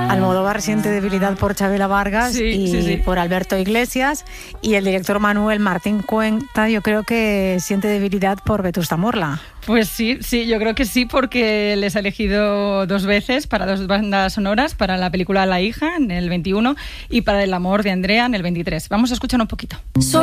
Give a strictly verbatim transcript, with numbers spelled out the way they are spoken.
Almodóvar siente debilidad por Chabela Vargas Sí, y sí, sí. por Alberto Iglesias, y el director Manuel Martín Cuenta yo creo que siente debilidad por Vetusta Morla. Pues sí, sí, yo creo que sí, porque les ha elegido dos veces para dos bandas sonoras, para la película La hija en el veintiuno y para El amor de Andrea en el veintitrés. Vamos a escuchar un poquito.